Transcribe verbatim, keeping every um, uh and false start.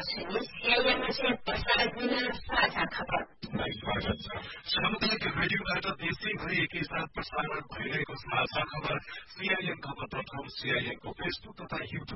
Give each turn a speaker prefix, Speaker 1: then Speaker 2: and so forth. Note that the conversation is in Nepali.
Speaker 1: सुनिए सीआईएन से प्रसारित हुने साझा खबर।
Speaker 2: स्वागत छ। सामुदायिक रेडियोबाट देशैभरि एकैसाथ प्रसारण भइरहेको साझा खबर सीआईएन खबर डट कम, सीआईएनको फेसबुक तथा युट्युब